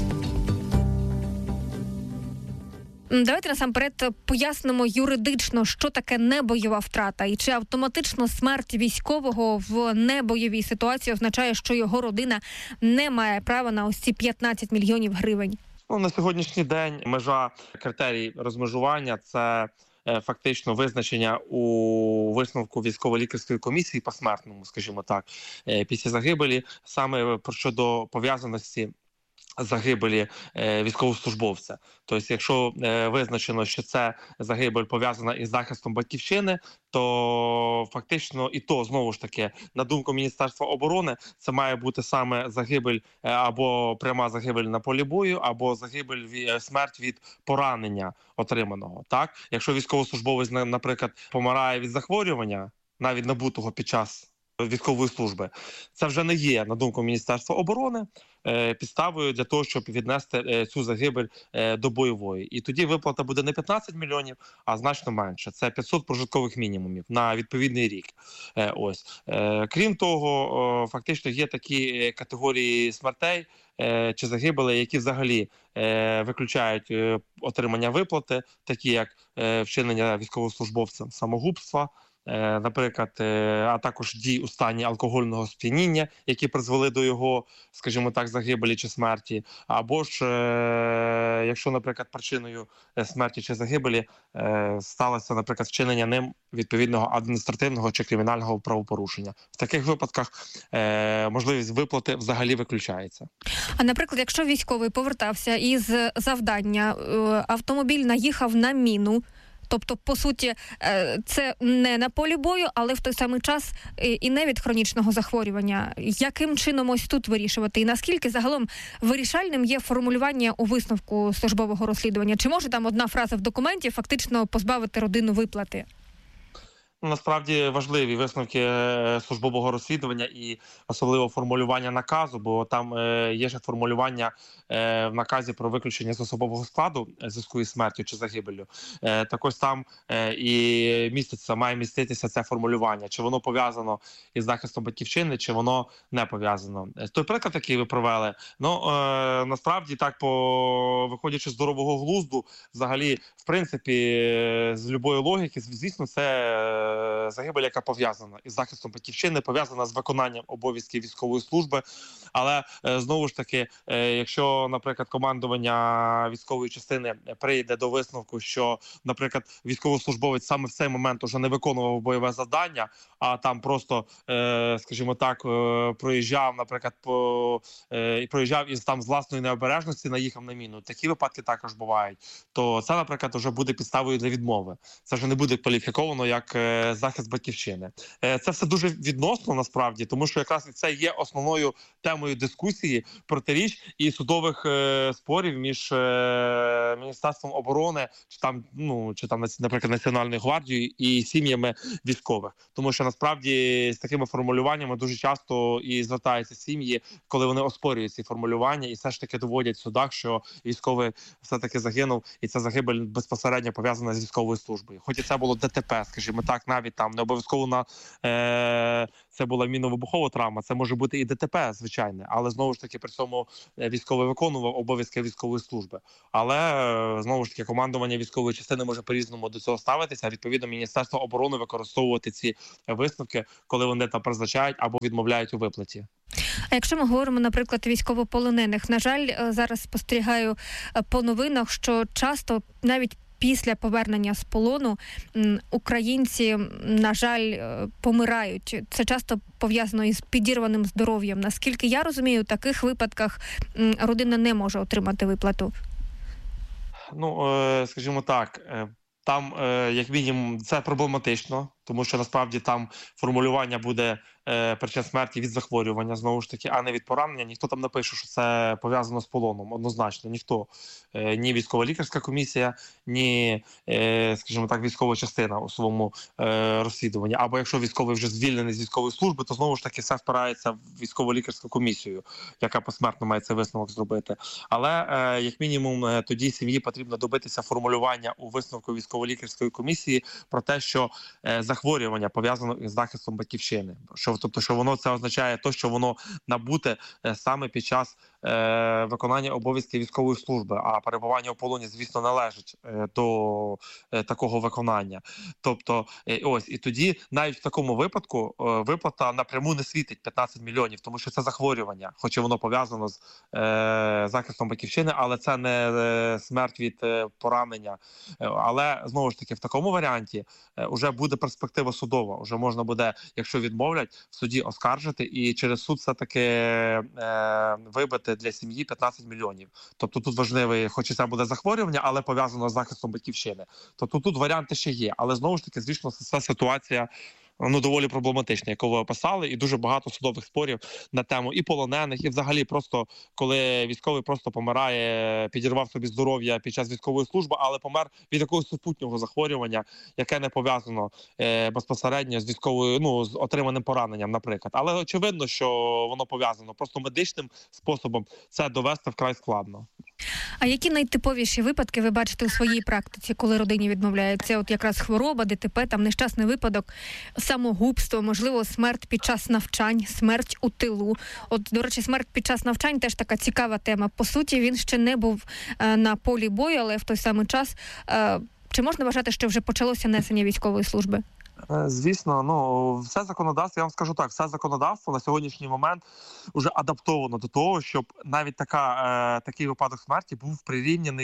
[SPEAKER 15] Давайте насамперед пояснимо юридично, що таке небойова втрата і чи автоматично смерть військового в небойовій ситуації означає, що його родина не має права на ось ці п'ятнадцять мільйонів гривень.
[SPEAKER 12] Ну, на сьогоднішній день межа критерій розмежування – це е, фактично визначення у висновку військово-лікарської комісії посмертному, скажімо так, е, після загибелі, саме про щодо пов'язаності загибелі е, військовослужбовця. Тобто, якщо е, визначено, що це загибель пов'язана із захистом батьківщини, то фактично і то, знову ж таки, на думку Міністерства оборони, це має бути саме загибель е, або пряма загибель на полі бою, або загибель, е, смерть від поранення отриманого. Так? Якщо військовослужбовець, наприклад, помирає від захворювання, навіть набутого під час військової служби, це вже не є, на думку Міністерства оборони, підставою для того, щоб віднести цю загибель до бойової. І тоді виплата буде не п'ятнадцять мільйонів, а значно менше. Це п'ятсот прожиткових мінімумів на відповідний рік. Ось. Крім того, фактично є такі категорії смертей чи загибелей, які взагалі виключають отримання виплати, такі як вчинення військовослужбовцем самогубства, наприклад, а також дій у стані алкогольного сп'яніння, які призвели до його, скажімо так, загибелі чи смерті, або ж, якщо, наприклад, причиною смерті чи загибелі сталося, наприклад, вчинення ним відповідного адміністративного чи кримінального правопорушення. В таких випадках можливість виплати взагалі виключається.
[SPEAKER 15] А, наприклад, якщо військовий повертався із завдання, автомобіль наїхав на міну, тобто, по суті, це не на полі бою, але в той самий час і не від хронічного захворювання. Яким чином ось тут вирішувати? І наскільки загалом вирішальним є формулювання у висновку службового розслідування? Чи може там одна фраза в документі фактично позбавити родину виплати?
[SPEAKER 12] Насправді важливі висновки службового розслідування і особливо формулювання наказу, бо там є ще формулювання в наказі про виключення з особового складу в зв'язку із смертю чи загибеллю. Так ось там і міститься, має міститися це формулювання, чи воно пов'язано із захистом батьківщини, чи воно не пов'язано. Той приклад, який ви провели, ну насправді так, по виходячи з здорового глузду, взагалі, в принципі, з любої логіки, звісно, це загибель, яка пов'язана із захистом батьківщини, пов'язана з виконанням обов'язків військової служби. Але, знову ж таки, якщо, наприклад, командування військової частини прийде до висновку, що, наприклад, військовослужбовець саме в цей момент уже не виконував бойове завдання, а там просто, скажімо так, проїжджав, наприклад, по, і проїжджав із там з власної необережності, наїхав на міну. Такі випадки також бувають. То це, наприклад, вже буде підставою для відмови. Це вже не буде кваліфіковано як
[SPEAKER 16] е, захист батьківщини. Е, це все дуже відносно насправді, тому що якраз це є основною темою дискусії, протиріч і судових е, спорів між е, Міністерством оборони чи там, ну чи там, наприклад, Національною гвардією і сім'ями військових. Тому що насправді з такими формулюваннями дуже часто і звертаються сім'ї, коли вони оспорюють ці формулювання, і все ж таки доводять в судах, що військовий все-таки загинув, і ця загибель безпосередньо пов'язана з військовою службою. Хоч і це було ДТП, скажімо так, навіть там не обов'язково на е- це була мінно-вибухова травма, це може бути і ДТП, звичайне, але знову ж таки при цьому військовий виконував обов'язки військової служби. Але е- знову ж таки командування військової частини може по-різному до цього ставитися, а відповідно Міністерство оборони використовувати ці висновки, коли вони там призначають або відмовляють у виплаті.
[SPEAKER 15] А якщо ми говоримо, наприклад, військовополонених, на жаль, зараз спостерігаю по новинах, що часто навіть після повернення з полону українці, на жаль, помирають. Це часто пов'язано із підірваним здоров'ям. Наскільки я розумію, в таких випадках родина не може отримати виплату.
[SPEAKER 16] Ну, скажімо так, там, як мінімум, це проблематично, тому що насправді там формулювання буде е, причин смерті від захворювання, знову ж таки, а не від поранення. Ніхто там не пише, що це пов'язано з полоном, однозначно, ніхто. Е, ні військово-лікарська комісія, ні, е, скажімо так, військова частина у своєму е, розслідуванні. Або якщо військовий вже звільнений з військової служби, то знову ж таки все впирається в військово-лікарську комісію, яка посмертно має цей висновок зробити. Але, е, як мінімум, тоді сім'ї потрібно добитися формулювання у висновку військово-лікарської комісії про те, що е, захворювання пов'язано із захистом батьківщини. Що, тобто, що воно це означає те, що воно набуте е, саме під час е, виконання обов'язків військової служби, а перебування у полоні, звісно, належить е, до е, такого виконання. Тобто, е, ось, і тоді навіть в такому випадку е, виплата напряму не світить п'ятнадцять мільйонів, тому що це захворювання, хоча воно пов'язано з е, захистом батьківщини, але це не е, смерть від е, поранення. Е, але, знову ж таки, в такому варіанті е, вже буде перспектива судова. Уже можна буде, якщо відмовлять, в суді оскаржити і через суд все-таки е, вибити для сім'ї п'ятнадцять мільйонів. Тобто тут важливий, хоч і це буде захворювання, але пов'язано з захистом батьківщини. Тобто тут варіанти ще є. Але знову ж таки, звісно, ця ситуація ну, доволі проблематична, яку ви описали, і дуже багато судових спорів на тему і полонених, і взагалі просто, коли військовий просто помирає, підірвав собі здоров'я під час військової служби, але помер від якогось супутнього захворювання, яке не пов'язано е, безпосередньо з військовою, ну, з отриманим пораненням, наприклад. Але очевидно, що воно пов'язано. Просто медичним способом це довести вкрай складно.
[SPEAKER 15] А які найтиповіші випадки ви бачите у своїй практиці, коли родині відмовляється? От якраз хвороба, ДТП, там нещасний випадок, самогубство, можливо, смерть під час навчань, смерть у тилу. От, до речі, смерть під час навчань теж така цікава тема. По суті, він ще не був е, на полі бою, але в той самий час е, чи можна вважати, що вже почалося несення військової служби?
[SPEAKER 16] Звісно, ну, все законодавство, я вам скажу так, все законодавство на сьогоднішній момент вже адаптовано до того, щоб навіть така, е, такий випадок смерті був прирівняний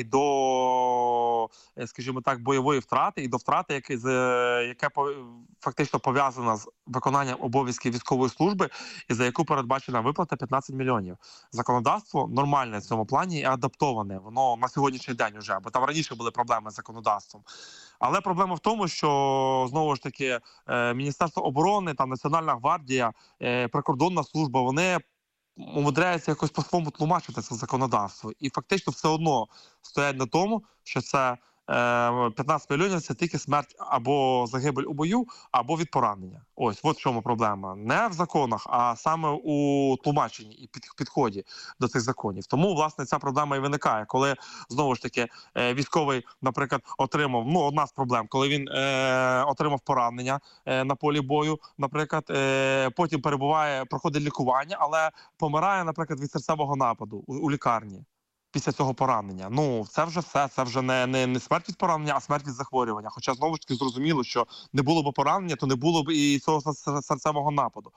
[SPEAKER 16] до, скажімо так, бойової втрати і до втрати, яке, з, яке фактично пов'язана з виконанням обов'язків військової служби і за яку передбачена виплата п'ятнадцять мільйонів. Законодавство нормальне в цьому плані і адаптоване. Воно на сьогоднішній день вже, бо там раніше були проблеми з законодавством. Але проблема в тому, що, знову ж таки, Міністерство оборони, там, Національна гвардія, прикордонна служба, вони умудряються якось по-своєму тлумачити це законодавство. І фактично все одно стоять на тому, що це п'ятнадцять мільйонів – це тільки смерть або загибель у бою, або від поранення. Ось, от в чому проблема. Не в законах, а саме у тлумаченні і підході до цих законів. Тому, власне, ця проблема і виникає, коли, знову ж таки, військовий, наприклад, отримав, ну, одна з проблем, коли він е, отримав поранення е, на полі бою, наприклад, е, потім перебуває, проходить лікування, але помирає, наприклад, від серцевого нападу у, у лікарні. Після цього поранення. Ну, це вже все. Це вже не, не, не смерть від поранення, а смерть від захворювання. Хоча, знову ж таки, зрозуміло, що не було б поранення, то не було б і цього серцевого нападу.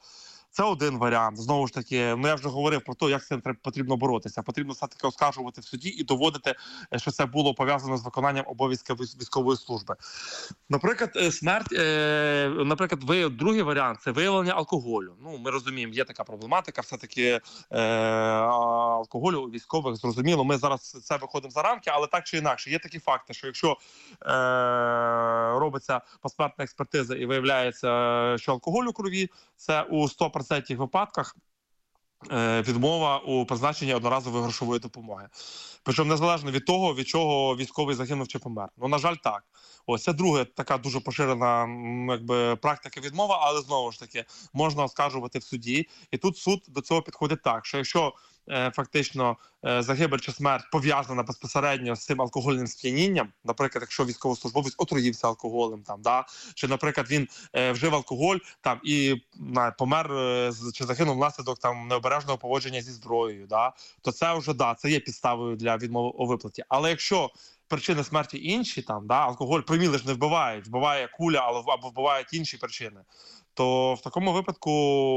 [SPEAKER 16] Це один варіант. Знову ж таки, ну я вже говорив про те, як з цим потрібно боротися. Потрібно все-таки оскаржувати в суді і доводити, що це було пов'язано з виконанням обов'язків військової служби. Наприклад, смерть, е, наприклад, ви, другий варіант – це виявлення алкоголю. Ну, ми розуміємо, є така проблематика, все-таки е, алкоголю у військових, зрозуміло. Ми зараз це виходимо за рамки, але так чи інакше, є такі факти, що якщо е, робиться посмертна експертиза і виявляється, що алкоголь у крові, це у сто відсотків випадках е, відмова у призначенні одноразової грошової допомоги. Причому незалежно від того, від чого військовий загинув чи помер. Ну, на жаль, так. Ось це друга така дуже поширена якби, практика відмова, але знову ж таки можна оскаржувати в суді. І тут суд до цього підходить так, що якщо е, фактично е, загибель чи смерть пов'язана безпосередньо з цим алкогольним сп'янінням, наприклад, якщо військовослужбовець отруївся алкоголем, там, да, чи, наприклад, він е, вжив алкоголь там, і на, помер е, чи загинув внаслідок там, необережного поводження зі зброєю, да, то це вже да, це є підставою для відмови у виплаті. Але якщо причини смерті інші, там, да, алкоголь, проміли ж не вбивають, вбиває куля або вбивають інші причини, то в такому випадку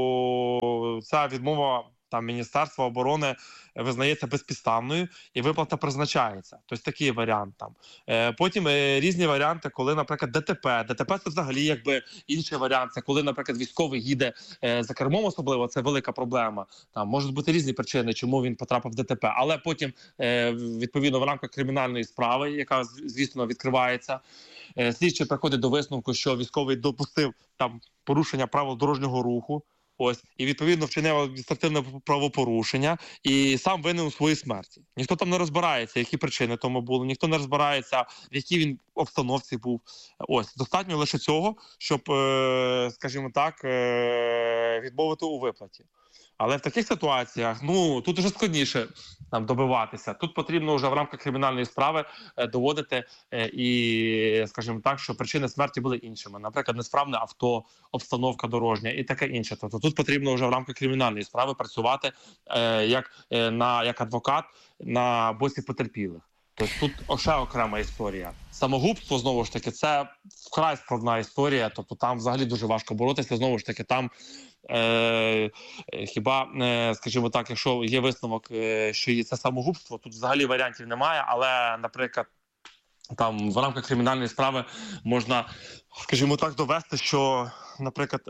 [SPEAKER 16] ця відмова там, Міністерства оборони визнається безпідставною і виплата призначається. Тобто такий варіант там. Е, потім е, різні варіанти, коли, наприклад, ДТП. ДТП – це взагалі якби інший варіант. Це коли, наприклад, військовий їде е, за кермом особливо, це велика проблема. Там можуть бути різні причини, чому він потрапив в ДТП. Але потім, е, відповідно, в рамках кримінальної справи, яка, звісно, відкривається, е, слідчий приходить до висновку, що військовий допустив там порушення правил дорожнього руху, ось, і відповідно вчинив адміністративне правопорушення і сам винен у своїй смерті. Ніхто там не розбирається, які причини тому були, ніхто не розбирається, в якій він обстановці був. Ось, достатньо лише цього, щоб, скажімо так, відмовити у виплаті. Але в таких ситуаціях, ну, тут вже складніше нам добиватися. Тут потрібно вже в рамках кримінальної справи е, доводити е, і, скажімо так, що причини смерті були іншими. Наприклад, несправне авто, обстановка дорожня і таке інше. Тобто тут потрібно вже в рамках кримінальної справи працювати е, як, е, на, як адвокат на боці потерпілих. Тобто тут ще окрема історія. Самогубство, знову ж таки, це вкрай складна історія, тобто там взагалі дуже важко боротися, знову ж таки, там е, хіба, е, скажімо так, якщо є висновок, е, що це самогубство, тут взагалі варіантів немає, але, наприклад, там в рамках кримінальної справи можна, скажімо так, довести, що, наприклад,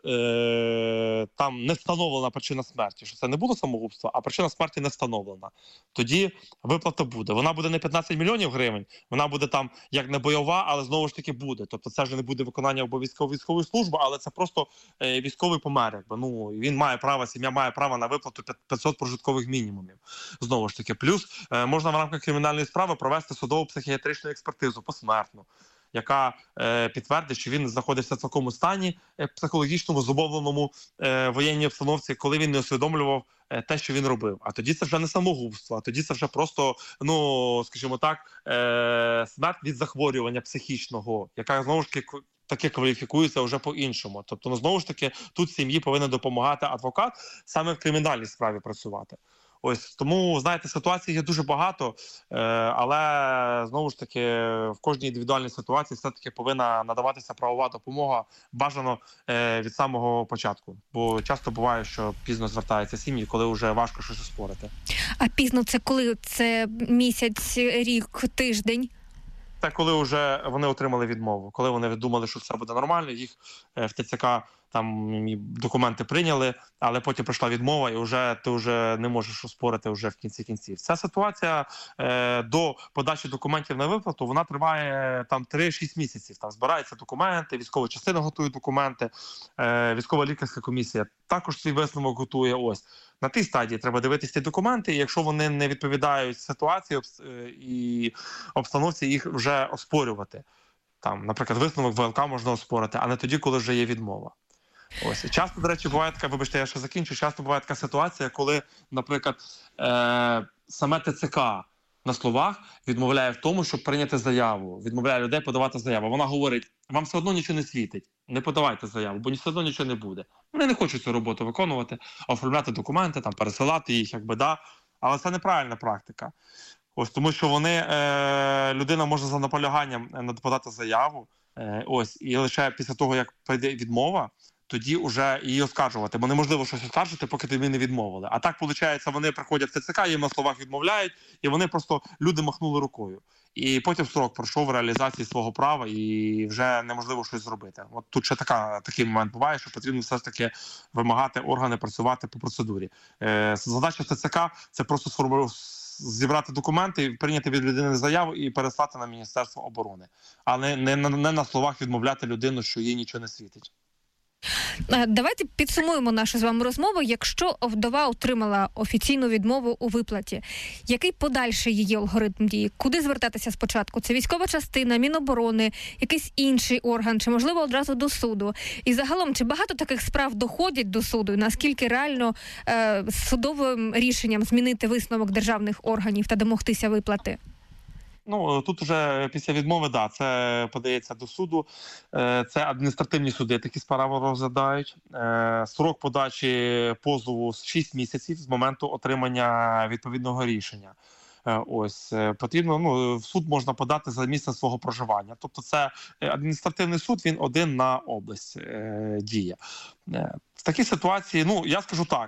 [SPEAKER 16] е- там не встановлена причина смерті, що це не було самогубство, а причина смерті не встановлена. Тоді виплата буде. Вона буде не п'ятнадцять мільйонів гривень, вона буде там як не бойова, але знову ж таки буде. Тобто це вже не буде виконання обов'язкової військової служби, але це просто е- військовий помер. Якби. Ну, він має право, сім'я має право на виплату п'ятсот прожиткових мінімумів. Знову ж таки, плюс е- можна в рамках кримінальної справи провести судово-психіатричну експертизу посмертну, яка е, підтвердить, що він знаходився в такому стані е, психологічному, зумовленому е, воєнній обстановці, коли він не усвідомлював е, те, що він робив. А тоді це вже не самогубство, а тоді це вже просто, ну, скажімо так, е, смерть від захворювання психічного, яка, знову ж таки, таке кваліфікується вже по-іншому. Тобто, ну, знову ж таки, тут сім'ї повинен допомагати адвокат саме в кримінальній справі працювати. Ось, тому, знаєте, ситуацій є дуже багато, е, але, знову ж таки, в кожній індивідуальній ситуації все-таки повинна надаватися правова допомога, бажано е, від самого початку. Бо часто буває, що пізно звертаються сім'ї, коли вже важко щось оспорити.
[SPEAKER 15] А пізно це коли? Це місяць, рік, тиждень?
[SPEAKER 16] Це коли вже вони отримали відмову, коли вони думали, що все буде нормально, їх в ТЦК там документи прийняли, але потім прийшла відмова, і вже ти вже не можеш оспорити вже в кінці кінців. Ця ситуація е, до подачі документів на виплату, вона триває там три-шість місяців. Там збираються документи, військова частина готує документи, е, військова лікарська комісія також свій висновок готує. Ось на тій стадії треба дивитися ці документи, і якщо вони не відповідають ситуації і обстановці, їх вже оспорювати. Там, наприклад, висновок ВЛК можна оспорити, а не тоді, коли вже є відмова. Ось. І часто, до речі, буває така, вибачте, я ще закінчу, часто буває така ситуація, коли, наприклад, е- саме ТЦК на словах відмовляє в тому, щоб прийняти заяву, відмовляє людей подавати заяву. Вона говорить, вам все одно нічого не світить, не подавайте заяву, бо все одно нічого не буде. Вони не хочуть цю роботу виконувати, оформляти документи, там, пересилати їх, якби, да. Але це неправильна практика. Ось, тому що вони, е- людина може за наполяганням подати заяву, е- ось, і лише після того, як прийде відмова, тоді вже її оскаржувати, бо неможливо щось оскаржити, поки тобі не відмовили. А так, виходить, вони приходять в ТЦК, їм на словах відмовляють, і вони просто, люди махнули рукою. І потім строк пройшов в реалізації свого права, і вже неможливо щось зробити. От тут ще така, такий момент буває, що потрібно все ж таки вимагати органи працювати по процедурі. Е, задача ТЦК – це просто сформулювати, зібрати документи, прийняти від людини заяву і переслати на Міністерство оборони. А не, не, не на словах відмовляти людину, що їй нічого не світить.
[SPEAKER 15] Давайте підсумуємо нашу з вами розмову. Якщо вдова отримала офіційну відмову у виплаті, який подальший її алгоритм дії? Куди звертатися спочатку? Це військова частина, Міноборони, якийсь інший орган, чи, можливо, одразу до суду? І загалом, чи багато таких справ доходять до суду? І наскільки реально е, судовим рішенням змінити висновок державних органів та домогтися виплати?
[SPEAKER 16] Ну, тут вже після відмови, да, це подається до суду. Це адміністративні суди такі справи розглядають. Срок подачі позову шість місяців з моменту отримання відповідного рішення. Ось, потрібно, ну, в суд можна подати за місцем свого проживання. Тобто це адміністративний суд, він один на область е, діє. В такій ситуації, ну, я скажу так,